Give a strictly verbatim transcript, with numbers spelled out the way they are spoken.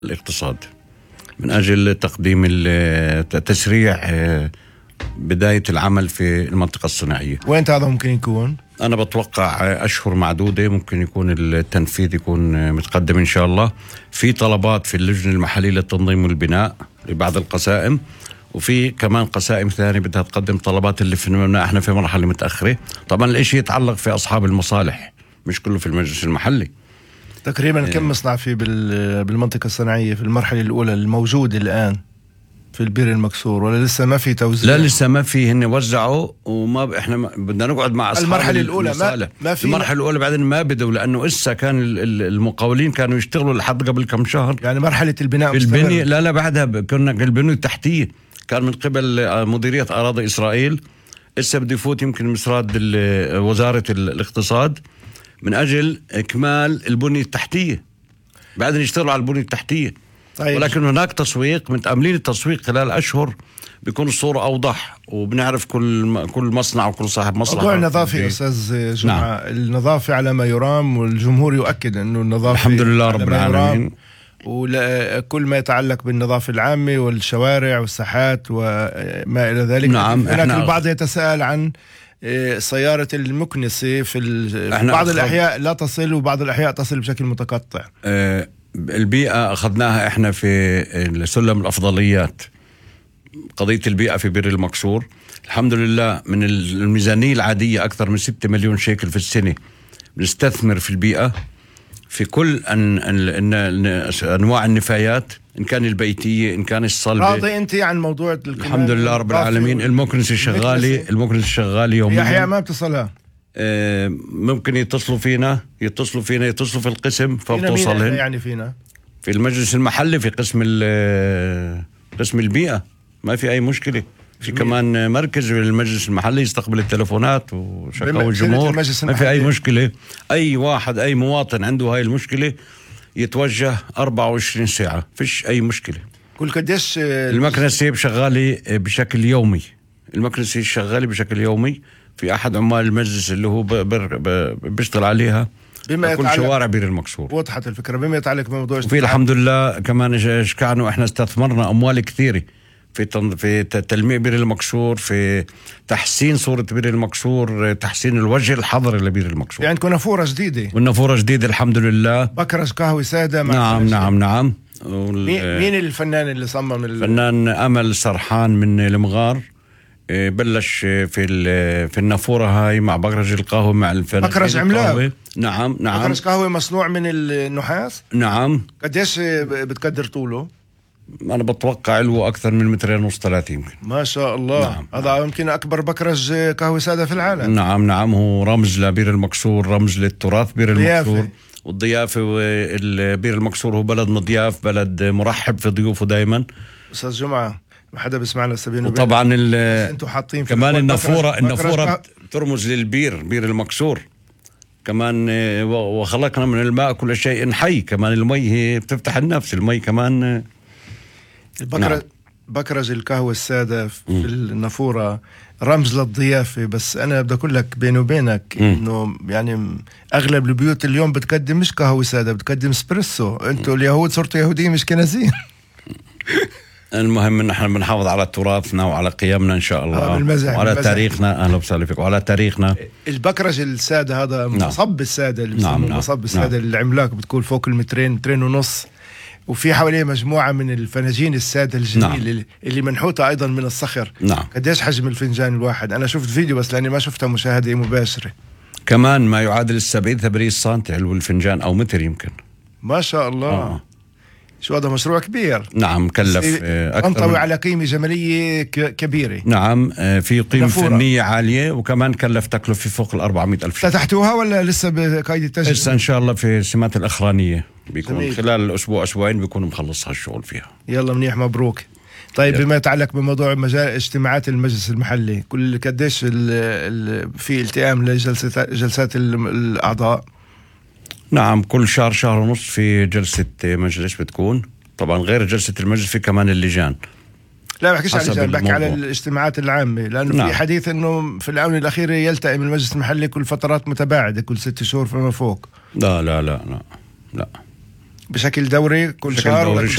الاقتصاد من أجل تقديم تسريع بداية العمل في المنطقة الصناعية. وين هذا ممكن يكون؟ أنا بتوقع أشهر معدودة ممكن يكون التنفيذ يكون متقدم إن شاء الله. في طلبات في اللجنة المحلية للتنظيم والبناء لبعض القسائم، وفي كمان قسائم ثانية بدها تقدم طلبات اللي في احنا في مرحلة متأخرة. طبعا الاشي يتعلق في أصحاب المصالح، مش كله في المجلس المحلي. تقريبا كم مصنع في بالمنطقة الصناعية في المرحلة الأولى الموجود الآن في البير المكسور، ولا لسه ما في توزيع؟ لا لسه ما في، هن وزعوا وما احنا بدنا نقعد مع أصحاب المرحلة الأولى ما, ما في المرحلة الأولى بعدين ما بدوا، لأنه إسا كان المقاولين كانوا يشتغلوا لحد قبل كم شهر. يعني مرحلة البناء البنية لا لا بعدها كنا البنية التحتية كان من قبل مديرية أراضي إسرائيل. إسا بده يفوت يمكن مسراد وزارة الاقتصاد من أجل إكمال البنية التحتية، بعدين يشتغلوا على البنية التحتية. طيب. ولكن هناك تسويق، متأملين التسويق خلال أشهر بيكون الصورة أوضح، وبنعرف كل كل مصنع وكل صاحب مصنع. موضوع النظافة أستاذ جمعة، نعم. النظافة على ما يرام، والجمهور يؤكد أنه النظافة الحمد لله رب العالمين، وكل ما يتعلق بالنظافة العامة والشوارع والساحات وما إلى ذلك. نعم. هناك البعض يتساءل عن سيارة المكنسة في بعض الأحياء لا تصل، وبعض الأحياء تصل بشكل متقطع. أه البيئة أخذناها إحنا في سلم الأفضليات، قضية البيئة في بير المكسور. الحمد لله من الميزانية العادية أكثر من ستة مليون شيكل في السنة نستثمر في البيئة في كل أن أن أنواع النفايات، إن كان البيتية إن كان الصلبة. راضي أنت عن موضوع الحمد لله رب العالمين. المكنسة الشغالة المكنسة الشغالة يوميا. أحيانا ما بتصلها، آه ممكن يتصلوا فينا يتصلوا فينا يتصلوا في القسم فبتوصلهن. يعني فينا في المجلس المحلي في قسم قسم البيئة ما في أي مشكلة. في كمان مركز المجلس المحلي يستقبل التلفونات وشكاوى الجمهور، ما في أي مشكلة. أي واحد أي مواطن عنده هاي المشكلة يتوجه أربعة وعشرين ساعة، فيش أي مشكلة. كل قديش المكنسة شغالة بشكل يومي، المكنسة شغالة بشكل يومي في أحد عمال المجلس اللي هو بيشتغل عليها بما كل شوارع بير المكسور. وضحت الفكرة بما يتعلق بموضوع. وفي الحمد لله كمان كانوا احنا استثمرنا أموال كثيرة في تن... في تلميع بير المكسور، في تحسين صورة بير المكسور، تحسين الوجه الحضري لبير المكسور. يعني كنا نافورة جديدة والنافورة جديدة الحمد لله. بكرج قهوة سادة. نعم نعم نعم. وال... مين الفنان اللي صمم؟ الفنان أمل سرحان من المغار. بلش في في النافورة هاي مع بكرج القهوة مع الفنان بكرج عملاق. نعم نعم. بكرج قهوة مصنوع من النحاس. نعم. قديش بتقدر طوله؟ أنا بتوقع له أكثر من مترين ونص ثلاثة يمكن. ما شاء الله. نعم. هذا نعم. يمكن أكبر بكرج قهوة سادة في العالم. نعم نعم. هو رمز لبير المكسور، رمز للتراث بير المكسور والضيافة. والبير المكسور هو بلد مضياف، بلد مرحب في ضيوفه دائما. أستاذ جمعة ما حدا بسمعنا سبينه. وطبعا انتوا حاطين كمان النافورة النافورة ترمز للبير، بير المكسور كمان. وخلقنا من الماء كل شيء حي، كمان المي هي بتفتح النفس، المي كمان. البكرج نعم. بكرج القهوة السادة في م. النافورة رمز للضيافة. بس أنا بدي أقول لك بيني وبينك إنه يعني أغلب البيوت اليوم بتقدم مش قهوة سادة، بتقدم اسبريسو. أنتوا اليهود صرتوا يهوديين مش كنازين. المهم ان احنا بنحافظ على تراثنا وعلى قيمنا ان شاء الله، وعلى تاريخنا. اهلا وسهلا فيك. وعلى تاريخنا. البكرج الساده هذا نعم. مصب الساده اللي نعم نعم. مصب الساده نعم. العملاق بتكون فوق المترين مترين ونص، وفي حواليه مجموعه من الفناجين الساده الجميل نعم. اللي, اللي منحوته ايضا من الصخر. نعم. قديش حجم الفنجان الواحد؟ انا شفت فيديو بس لاني ما شفتها مشاهده مباشره. كمان ما يعادل السبعين ثمانين سنتي علو الفنجان او متر يمكن. ما شاء الله. آه. شو هذا مشروع كبير. نعم كلف أكثر. انطوي على قيمة جمالية كبيرة. نعم في قيمة فنية عالية، وكمان كلف تكلفة فوق الأربعمائة ألف شيء. فتحتوها ولا لسه بقيد التسجيل؟ لسه إن شاء الله في السمات الأخرانية بيكون جميل. خلال الأسبوع أسبوعين بيكون مخلص هالشغل فيها. يلا منيح مبروك. طيب يلا. بما يتعلق بموضوع مجال اجتماعات المجلس المحلي، كل قديش في التئام لجلسات جلسات الأعضاء؟ نعم كل شهر شهر ونص في جلسة مجلس بتكون. طبعا غير جلسة المجلس في كمان اللجان. لا بحكيش على اللجان، بحكي على الاجتماعات العامة، لأنه نعم. في حديث أنه في الآونة الأخيرة يلتئم المجلس المحلي كل فترات متباعدة، كل ست شهور فما فوق. لا لا لا لا لا بشكل دوري كل بشكل شهر دوري ولا كل